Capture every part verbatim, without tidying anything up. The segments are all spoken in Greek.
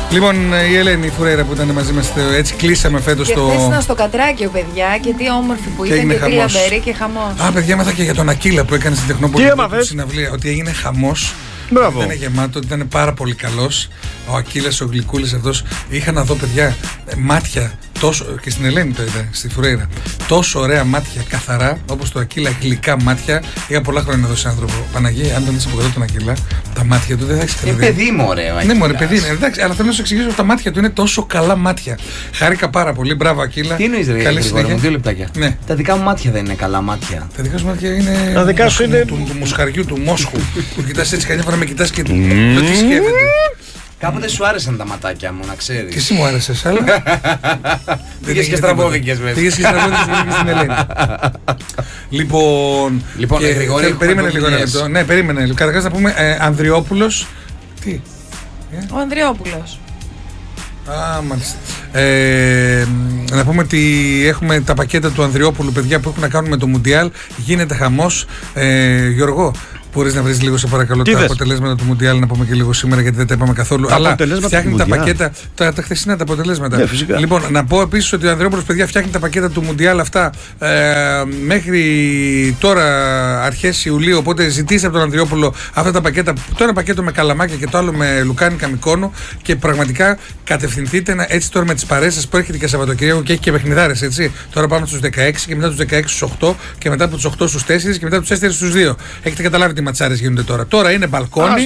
Λοιπόν, η Ελένη Φουρέιρα που ήταν μαζί μας, έτσι κλείσαμε φέτος και το. Και χθες ήταν στο Κατράκιο, παιδιά, και τι όμορφη που και ήταν, και τι χαμός. λαμπερή και χαμός. Α, παιδιά, έμαθα και για τον Ακύλα που έκανε στην Τεχνόπολη στην συναυλία. Ότι έγινε χαμός. Μπράβο. Ήταν γεμάτο, ήταν πάρα πολύ καλός. Ο Ακύλας, ο γλυκούλης αυτός. Είχα να δω, παιδιά, μάτια. Τόσο, και στην Ελένη το είδα, στη Φουρέιρα. Τόσο ωραία μάτια, καθαρά, όπως το Ακύλα, γλυκά μάτια. Είχα πολλά χρόνια να δω σε άνθρωπο. Παναγία, αν τον είσαι από εδώ τον Ακύλα, τα μάτια του δεν θα έχει καταλάβει. Είναι παιδί μου, ωραίο. Ναι, μωρέ, παιδί είναι. Εντάξει, αλλά θέλω να σου εξηγήσω ότι τα μάτια του είναι τόσο καλά μάτια. Χάρηκα πάρα πολύ. Μπράβο, Ακύλα. Τι εννοείς, ρε, καλή συνέχεια. Δύο λεπτάκια. Ναι. Τα δικά μου μάτια δεν είναι καλά μάτια. Τα δικά σου μάτια είναι. Τα δικά σου είναι. Του μοσχαριού, του Μόσχου. Που κοιτάς έτσι, καμιά φορά με κοιτάς και. Το τι σκέφτεται. Κάποτε σου άρεσαν τα ματάκια μου, να ξέρεις. Και εσύ μου άρεσες, αλλά. Πήγες και στραβώθηκες μέσα. Πήγες και στραβώθηκες μέσα και στην Ελένη. Λοιπόν. Λοιπόν, Γρηγόρη. Περίμενε λίγο ένα λεπτό. Ναι, περίμενε. Καταρχάς να πούμε Ανδριόπουλος. Τι. Ο Ανδριόπουλος. Α, μάλιστα. Ε, να πούμε ότι έχουμε τα πακέτα του Ανδριόπουλου, παιδιά, που έχουν να κάνουν με το Μουντιάλ. Γίνεται χαμός. Ε, Γιώργο, μπορείς να βρεις λίγο, σε παρακαλώ, τι τα δες? αποτελέσματα του Μουντιάλ, να πούμε και λίγο σήμερα, γιατί δεν τα είπαμε καθόλου. Τα αλλά αποτελέσματα φτιάχνει τα πακέτα, τα, τα χθεσινά τα αποτελέσματα. Ναι, φυσικά. Λοιπόν, να πω επίσης ότι ο Ανδριόπουλος, παιδιά, φτιάχνει τα πακέτα του Μουντιάλ αυτά ε, μέχρι τώρα αρχές Ιουλίου. Οπότε ζητήστε από τον Ανδριόπουλο αυτά τα πακέτα. Το ένα πακέτο με καλαμάκια και το άλλο με λουκάνικα Μυκόνο. Και πραγματικά κατευθυνθείτε να, έτσι τώρα με τις παρέες σας που έρχεται και Σαββατοκύριακο και έχει και παιχνιδάρες, έτσι. Τώρα πάμε στους δεκαέξι και μετά τους δεκαέξι στους οκτώ και μετά από τους οκτώ στους τέσσερα και μετά από τους τέσσερα στους δύο. Έχετε καταλάβει τι ματσάρες γίνονται τώρα. Τώρα είναι μπαλκόνι,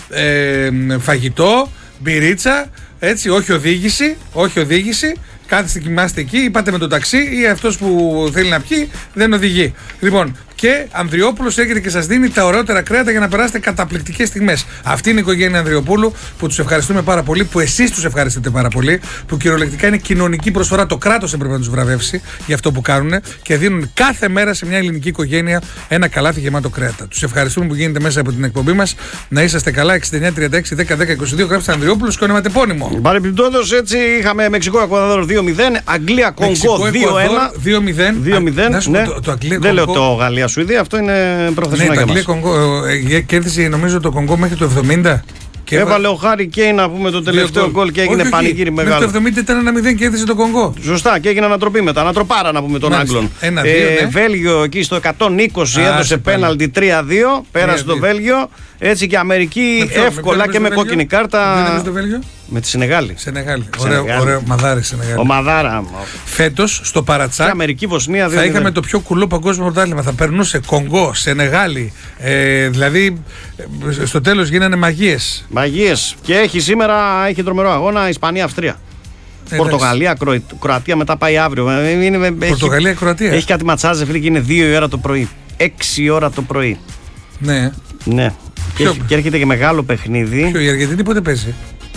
ε, φαγητό, μπυρίτσα, έτσι, όχι οδήγηση, όχι οδήγηση. Κάθεστε, κοιμάστε εκεί, ή πάτε με το ταξί, ή αυτός που θέλει να πιει δεν οδηγεί. Λοιπόν, και Ανδριόπουλος έρχεται και σας δίνει τα ωραιότερα κρέατα για να περάσετε καταπληκτικές στιγμές. Αυτή είναι η οικογένεια Ανδριοπούλου που τους ευχαριστούμε πάρα πολύ, που εσείς τους ευχαριστείτε πάρα πολύ, που κυριολεκτικά είναι κοινωνική προσφορά. Το κράτος έπρεπε να τους βραβεύσει για αυτό που κάνουν και δίνουν κάθε μέρα σε μια ελληνική οικογένεια ένα καλάθι γεμάτο κρέατα. Τους ευχαριστούμε που γίνεται μέσα από την εκπομπή μας. Να είσαστε καλά. εξήντα εννιά τριάντα έξι δέκα δέκα είκοσι δύο. Γράψτε Ανδριόπουλος και ονοματεπώνυμο. Παρεμπιπτόντως, έτσι είχαμε Μεξικό Εκουαδόρ δύο μηδέν, Αγγλία Κονγκό δύο ένα. δύο μηδέν. δύο μηδέν. Ναι. Το, το Δεν λέω το Γαλλία Σουηδία, αυτό είναι προθεσμικό. Ναι, το Αγγλία Κονγκό ε, κέρδισε νομίζω το Κονγκό μέχρι το εβδομήντα. Και έβαλε ο Χάρι Κέιν, να πούμε, το τελευταίο γκολ και έγινε πανηγύρι μεγάλο. Μέχρι το εβδομήντα ήταν ένα μηδέν και έδειξε το Κονγκό. Σωστά, και έγινε ανατροπή μετά. Ανατροπάρα, να πούμε, των Άγγλων. Ε, ναι. Βέλγιο εκεί στο εκατόν είκοσι έδωσε πέναλτι τρία δύο. Πέρασε το Βέλγιο. Έτσι και Αμερική με ποιο, εύκολα με και με κόκκινη κάρτα. Με το Βέλγιο. Με τη Σενεγάλη. Σενεγάλη. Ωραίο, ωραίο μαδάρι Σενεγάλη. Ο Μαδάρα. Φέτος στο Παρατσάκ Αμερική-Βοσνία θα είχαμε το πιο κουλό παγκόσμιο πρωτάθλημα. Θα περνούσε Κονγκό, Σενεγάλη. Ε, δηλαδή στο τέλος γίνανε μαγείες. Μαγείες. Και έχει σήμερα έχει τρομερό αγώνα Ισπανία-Αυστρία. Πορτογαλία, Κροατία μετά πάει αύριο. Πορτογαλία, Κροατία. Έχει κάτι ματσάζε, φίλε, και είναι δύο η ώρα το πρωί. έξι ώρα το πρωί. Ναι. Ναι. Και, και έρχεται και μεγάλο παιχνίδι. Ποιο, η Αργεντινή πότε παίζει?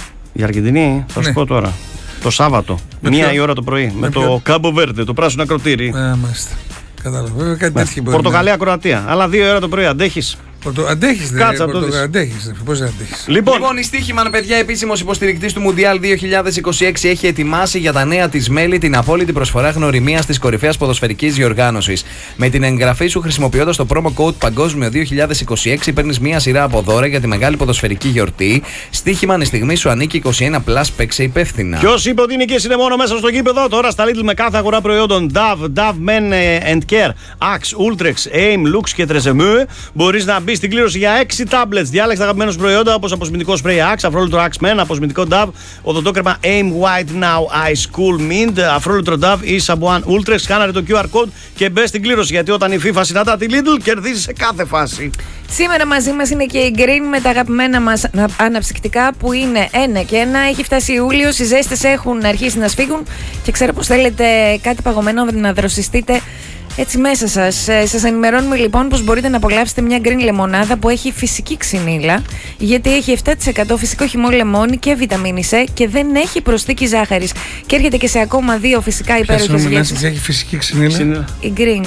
Η Αργεντινή, θα σου ναι. πω τώρα. Το Σάββατο. Με μία ποιο? η ώρα το πρωί. Με, με το Κάμπο Βέρντε, το πράσινο ακροτήρι. Ε, μάλιστα. Κατάλαβα. Κάτι τέτοιο μπορεί. Πορτογαλία, Κροατία. Αλλά δύο η ώρα το πρωί, αντέχεις. Πορτο... Αντέχεις, δε. Κάτσα το δεις. Αντέχεις, πώς δεν αντέχεις. Λοιπόν, λοιπόν η Στίχημαν, παιδιά, επίσημος υποστηρικτής του Μουντιάλ δύο χιλιάδες είκοσι έξι, έχει ετοιμάσει για τα νέα της μέλη την απόλυτη προσφορά γνωριμίας της κορυφαίας ποδοσφαιρικής διοργάνωσης. Με την εγγραφή σου χρησιμοποιώντας το promo code Παγκόσμιο δύο χιλιάδες είκοσι έξι παίρνεις μία σειρά από δώρα για τη μεγάλη ποδοσφαιρική γιορτή. Στίχημαν, η στιγμή σου ανήκει είκοσι ένα πλας, παίξε υπεύθυνα. Ποιος είπε ότι είναι και είναι μόνο μέσα στο γήπεδο? Τώρα στα Lidl με κάθε αγορά προϊόντων Dove, Dove Men and Care, Axe, Ultrex, Aim, Lux και Tresemme μπορείς να μπει στην κλήρωση για έξι tablets. Διάλεξε τα αγαπημένα προϊόντα όπως αποσμητικό spray Axe, αφρόλουτρο Axe Men, αποσμητικό Dove, οδοντόκρεμα Aim White Now Ice Cool Mint, αφρόλουτρο Dove ή Σαμπουάν Ultrex. Σκάναρε το κιου αρ code και μπε στην κλήρωση, γιατί όταν η FIFA συναντά τη Lidl κερδίζει σε κάθε φάση. Σήμερα μαζί μας είναι και η Green με τα αγαπημένα μας αναψυκτικά που είναι ένα και ένα. Έχει φτάσει Ιούλιος, οι ζέστες έχουν αρχίσει να σφίγγουν και ξέρω πως θέλετε κάτι παγωμένο να δροσιστείτε έτσι μέσα σας. Σας ενημερώνουμε λοιπόν πως μπορείτε να απολαύσετε μια Green λεμονάδα που έχει φυσική ξυνήλα, γιατί έχει επτά τοις εκατό φυσικό χυμό λεμόνι και βιταμίνη C και δεν έχει προσθήκη ζάχαρης. Και έρχεται και σε ακόμα δύο φυσικά υπέροχες γεύσεις. Έχει φυσική ξυνήλα. Η Green.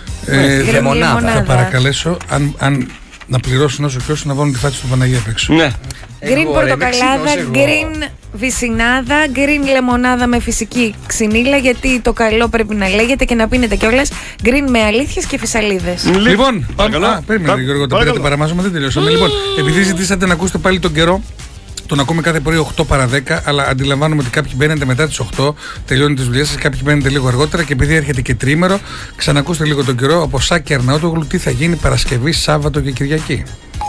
Ε, Green λεμονάδα. λεμονάδα. Θα παρακαλέσω αν, αν να πληρώσουν όσο και όσο να βάλουν τη φάτσα του Παναγία απ' έξω. Ναι. Green πορτοκαλάδα, green βυσσινάδα, green λεμονάδα με φυσική ξυνήλα, γιατί το καλό πρέπει να λέγεται και να πίνετε κιόλας. Green με αλήθειες και φυσαλίδες. Λοιπόν, α, περίμενε Γιώργο, το πήρατε παραμάζωμα, δεν τελειώσαμε. Λοιπόν, επειδή ζητήσατε να ακούσετε πάλι τον καιρό, τον ακούμε κάθε πρωί οκτώ παρά δέκα, αλλά αντιλαμβάνομαι ότι κάποιοι μπαίνετε μετά τις οκτώ, τελειώνουν τις δουλειές σας, κάποιοι μπαίνετε λίγο αργότερα και επειδή έρχεται και τρίμερο, ξανακούστε λίγο τον καιρό από Σάκη Αρναούτογλου τι θα γίνει Παρασκευή, Σάββατο και Κυριακή.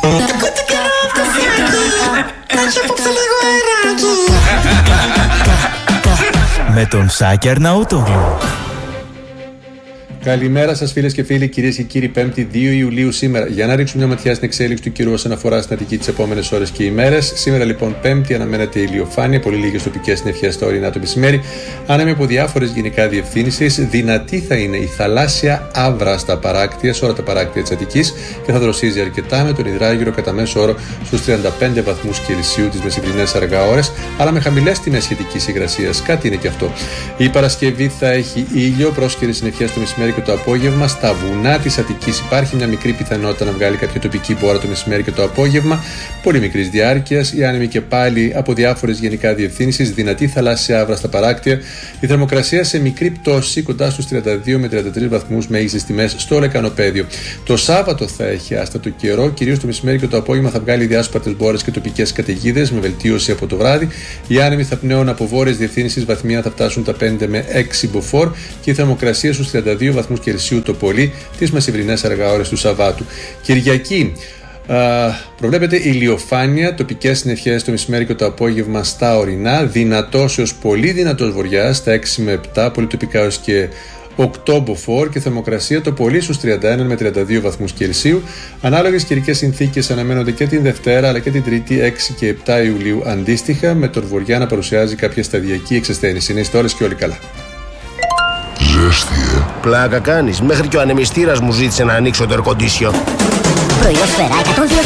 Με τον Σάκη Αρναούτογλου. Καλημέρα σας φίλες και φίλοι, κυρίες και κύριοι. Πέμπτη δύο Ιουλίου σήμερα. Για να ρίξουμε μια ματιά στην εξέλιξη του καιρού όσον αφορά στην Αττική τις επόμενες ώρες και ημέρες. Σήμερα λοιπόν Πέμπτη αναμένεται ηλιοφάνεια, πολύ λίγες τοπικές συννεφιές στα ορεινά το μεσημέρι. Άνεμοι από διάφορες γενικά διευθύνσεις. Δυνατή θα είναι η θαλάσσια άβρα στα παράκτια, σε όλα τα παράκτια της Αττικής και θα δροσίζει αρκετά με τον υδράγυρο κατά μέσο όρο στους τριάντα πέντε βαθμούς Κελσίου τις μεσημβρινές αργά ώρες, αλλά με χαμηλές τιμές σχετικής υγρασίας. Κάτι είναι και αυτό. Η Παρασκευή θα έχει ήλιο, πρόσκαιρες συννεφιές το μεσημέρι και το απόγευμα. Στα βουνά της Αττικής υπάρχει μια μικρή πιθανότητα να βγάλει κάποια τοπική μπόρα το μεσημέρι και το απόγευμα, πολύ μικρής διάρκειας. Οι άνεμοι και πάλι από διάφορες γενικά διευθύνσεις, δυνατή θαλάσσια άβρα στα παράκτια. Η θερμοκρασία σε μικρή πτώση κοντά στους τριάντα δύο με τριάντα τρεις βαθμούς μέγιστες τιμές στο λεκανοπέδιο. Το Σάββατο θα έχει άστατο καιρό, κυρίως το μεσημέρι και το απόγευμα θα βγάλει διάσπαρτες μπόρες και τοπικές καταιγίδες με βελτίωση από το βράδυ. Οι άνεμοι θα πνέουν από βόρειες διευθύνσεις, βαθμία θα φτάσουν τα πέντε με έξι μποφόρ και η θερμοκρασία στους τριάντα δύο βαθμούς Κελσίου το πολύ τις μεσημβρινές αργά ώρες του Σαββάτου. Κυριακή. Uh, προβλέπεται ηλιοφάνεια, τοπικές συννεφιές το μεσημέρι και το απόγευμα στα ορεινά, δυνατός έως πολύ δυνατός βοριάς στα έξι με επτά, πολύ τοπικά έως και οκτώ μποφόρ και θερμοκρασία το πολύ στους τριάντα ένα με τριάντα δύο βαθμούς Κελσίου. Ανάλογες καιρικές συνθήκες αναμένονται και την Δευτέρα αλλά και την Τρίτη έξι και επτά Ιουλίου αντίστοιχα, με τον βοριά να παρουσιάζει κάποια σταδιακή εξασθένηση. Είναι είστε όλες και όλοι καλά. Ζέστη, ε. Πλάκα κάνεις. Μέχρι και ο ανεμιστήρας μου ζήτησε να ανοίξω το air condition. Προϊόσφαιρα εκατόν δύο